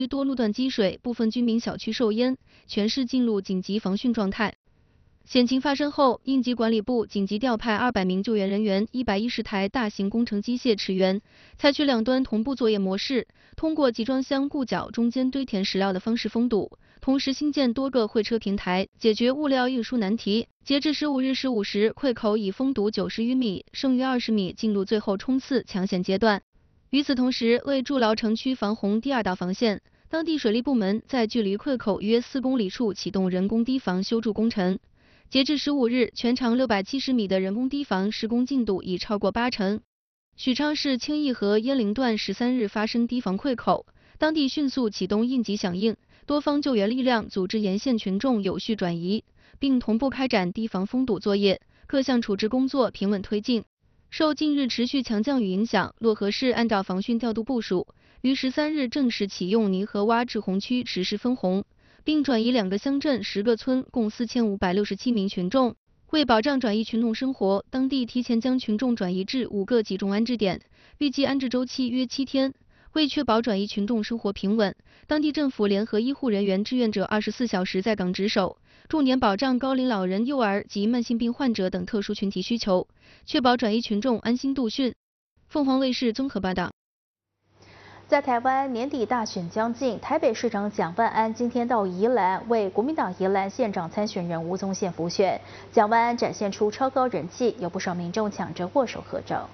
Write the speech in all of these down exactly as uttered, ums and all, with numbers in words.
多路段积水，部分居民小区受淹，全市进入紧急防汛状态。险情发生后，应急管理部紧急调派二百名救援人员、一百一十台大型工程机械驰援，采取两端同步作业模式，通过集装箱固角中间堆填石料的方式封堵，同时新建多个会车平台，解决物料运输难题。截至十五日十五时，溃口已封堵九十余米，剩余二十米进入最后冲刺抢险阶段。与此同时，为筑牢城区防洪第二道防线，当地水利部门在距离溃口约四公里处启动人工堤防修筑工程。截至十五日，全长六百七十米的人工堤防施工进度已超过八成。许昌市清义河鄢陵段十三日发生堤防溃口，当地迅速启动应急响应，多方救援力量组织沿线群众有序转移，并同步开展堤防封堵作业，各项处置工作平稳推进。受近日持续强降雨影响，漯河市按照防汛调度部署，于十三日正式启用泥河洼滞洪区实施分洪，并转移两个乡镇、十个村共四千五百六十七名群众。为保障转移群众生活，当地提前将群众转移至五个集中安置点，预计安置周期约七天。为确保转移群众生活平稳，当地政府联合医护人员志愿者二十四小时在岗值守，重点保障高龄老人、幼儿及慢性病患者等特殊群体需求，确保转移群众安心度汛。凤凰卫视综合报道。 在台湾年底大选将近，台北市长蒋万安今天到宜兰为国民党宜兰县长参选人吴宗宪辅选。蒋万安展现出超高人气，有不少民众抢着握手合照。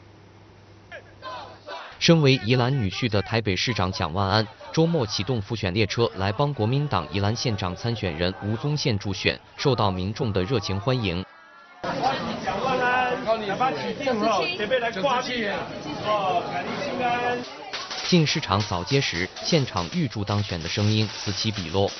身为宜兰女婿的台北市长蒋万安，周末启动辅选列车来帮国民党宜兰县长参选人吴宗宪助选，受到民众的热情欢迎。 蒋万安，两把起定了，准备来挂历哦，感谢心安。 进市场扫街时，现场预祝当选的声音此起彼落。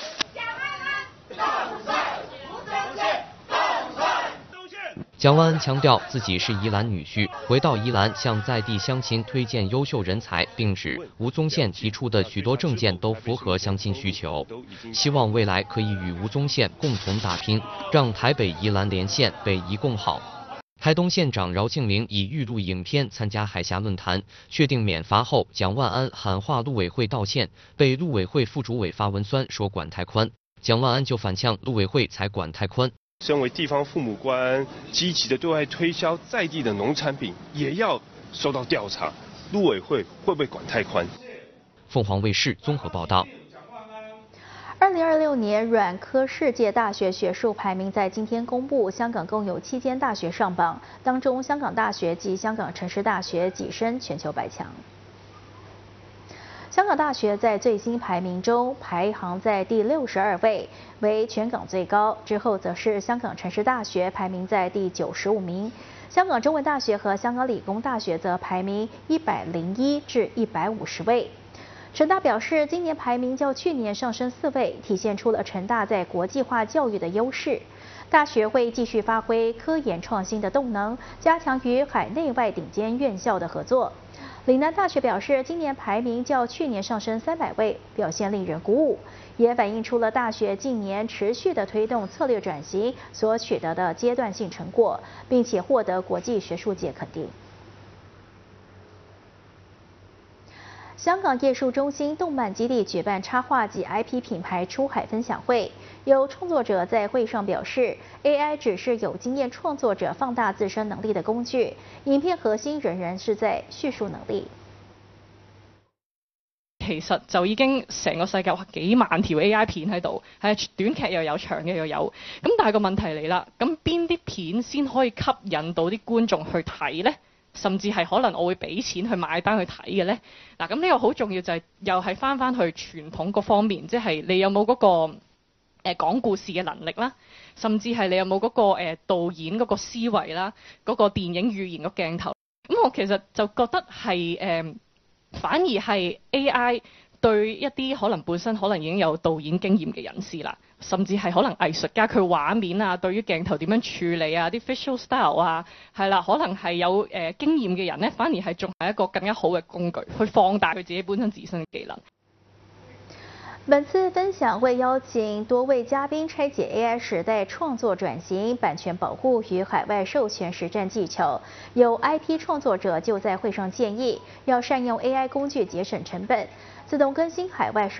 蒋万安强调自己是宜兰女婿，回到宜兰向在地乡亲推荐优秀人才，并指吴宗宪提出的许多政见都符合乡亲需求，希望未来可以与吴宗宪共同打拼，让台北宜兰连线北宜共好。台东县长饶庆铃以预录影片参加海峡论坛，确定免罚后，蒋万安喊话陆委会道歉，被陆委会副主委发文酸说管太宽，蒋万安就反呛陆委会才管太宽。 身为地方父母官，积极的对外推销在地的农产品，也要受到调查。陆委会会不会管太宽？ 凤凰卫视综合报道。 二零二六年软科世界大学学术排名在今天公布，香港共有七间大学上榜，当中香港大学及香港城市大学跻身全球百强。香港大学在最新排名中排行在第六十二位，为全港最高，之后则是香港城市大学排名在第九十五名，香港中文大学和香港理工大学则排名一百零一至一百五十位。成大表示，今年排名较去年上升四位，体现出了成大在国际化教育的优势。大学会继续发挥科研创新的动能，加强与海内外顶尖院校的合作。岭南大学表示，今年排名较去年上升三百位，表现令人鼓舞，也反映出了大学近年持续的推动策略转型所取得的阶段性成果，并且获得国际学术界肯定。香港艺术中心动漫基地举办插画及 I P 品牌出海分享会，有创作者在会上表示 ，A I 只是有经验创作者放大自身能力的工具，影片核心仍然是在敘述能力。 其實就已經成個世界哇幾萬條 A I 片喺度，係短劇又有，長嘅又有。咁但係個問題嚟啦，咁邊啲片先可以吸引到啲觀眾去睇呢？甚至係可能我會俾錢去買單去睇嘅咧。嗱，咁呢個好重要就係、是、又係翻翻去傳統嗰方面，即係你有冇嗰、那個誒、呃、講故事嘅能力啦，甚至係你有冇嗰、那個誒、呃、導演嗰個思維啦，嗰、那個電影語言個鏡頭。咁我其實就覺得係誒、呃，反而係 A I 對一啲可能本身可能已經有導演經驗嘅人士啦。甚至係可能藝術家佢畫面啊，對於鏡頭點樣處理啊，啲 visual style 啊，係啦，可能係有誒、呃、經驗嘅人咧，反而係仲係一個更加好嘅工具，去放大佢自己本身自身嘅技能。 本次分享会邀请多位嘉宾拆解 A I 时代创作转型、版权保护与海外授权实战技巧。有 I P 创作者就在会上建议，要善用 A I 工具节省成本，自动更新海外授